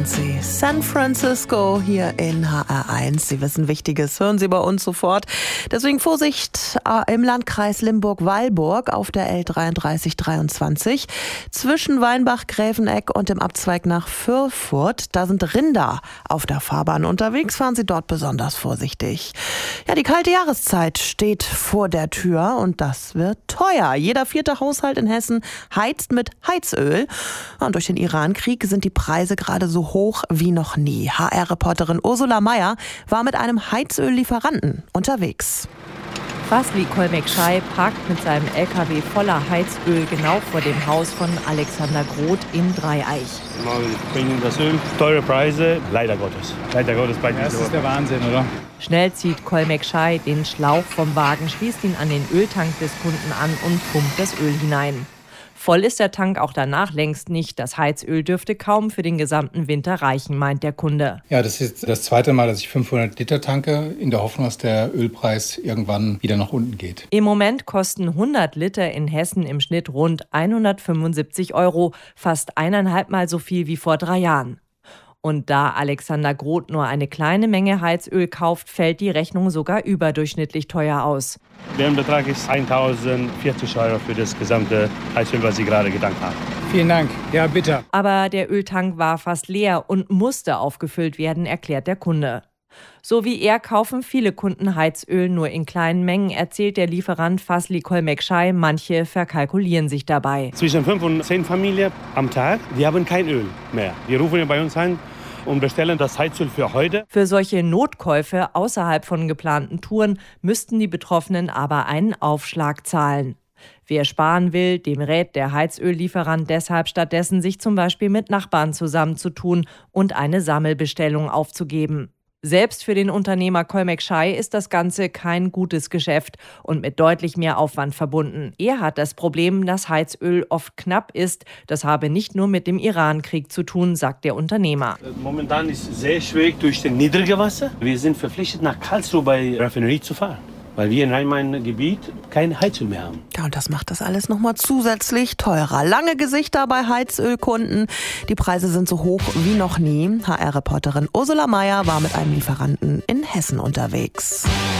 Sie San Francisco hier in HR1. Sie wissen Wichtiges, hören Sie bei uns sofort. Deswegen Vorsicht im Landkreis Limburg-Weilburg auf der L3323 zwischen Weinbach-Gräfeneck und dem Abzweig nach Fürfurt. Da sind Rinder auf der Fahrbahn unterwegs. Fahren Sie dort besonders vorsichtig. Ja, die kalte Jahreszeit steht vor der Tür und das wird teuer. Jeder 4. Haushalt in Hessen heizt mit Heizöl. Und durch den Iran-Krieg sind die Preise gerade so hoch wie noch nie. HR-Reporterin Ursula Meier war mit einem Heizöllieferanten unterwegs. Fasli Kolmekschai parkt mit seinem LKW voller Heizöl genau vor dem Haus von Alexander Groth in Dreieich. Wir bringen das Öl, teure Preise, leider Gottes. Leider Gottes bei Das ist der Wahnsinn, oder? Schnell zieht Kolmekschai den Schlauch vom Wagen, schließt ihn an den Öltank des Kunden an und pumpt das Öl hinein. Voll ist der Tank auch danach längst nicht. Das Heizöl dürfte kaum für den gesamten Winter reichen, meint der Kunde. Ja, das ist das zweite Mal, dass ich 500 Liter tanke, in der Hoffnung, dass der Ölpreis irgendwann wieder nach unten geht. Im Moment kosten 100 Liter in Hessen im Schnitt rund 175 €, fast 1,5 Mal so viel wie vor 3 Jahren. Und da Alexander Groth nur eine kleine Menge Heizöl kauft, fällt die Rechnung sogar überdurchschnittlich teuer aus. Der Betrag ist 1.040 € für das gesamte Heizöl, was Sie gerade getankt haben. Vielen Dank. Ja, bitte. Aber der Öltank war fast leer und musste aufgefüllt werden, erklärt der Kunde. So wie er kaufen viele Kunden Heizöl nur in kleinen Mengen, erzählt der Lieferant Fasli Kolmekschai. Manche verkalkulieren sich dabei. Zwischen 5 und 10 Familien am Tag, die haben kein Öl mehr. Die rufen bei uns an und bestellen das Heizöl für heute. Für solche Notkäufe außerhalb von geplanten Touren müssten die Betroffenen aber einen Aufschlag zahlen. Wer sparen will, dem rät der Heizöllieferant deshalb stattdessen, sich zum Beispiel mit Nachbarn zusammenzutun und eine Sammelbestellung aufzugeben. Selbst für den Unternehmer Kolmekschai ist das Ganze kein gutes Geschäft und mit deutlich mehr Aufwand verbunden. Er hat das Problem, dass Heizöl oft knapp ist. Das habe nicht nur mit dem Iran-Krieg zu tun, sagt der Unternehmer. Momentan ist es sehr schwierig durch das niedrige Wasser. Wir sind verpflichtet, nach Karlsruhe bei Raffinerie zu fahren, weil wir in Rhein-Main-Gebiet kein Heizöl mehr haben. Ja, und das macht das alles nochmal zusätzlich teurer. Lange Gesichter bei Heizölkunden. Die Preise sind so hoch wie noch nie. HR-Reporterin Ursula Meier war mit einem Lieferanten in Hessen unterwegs.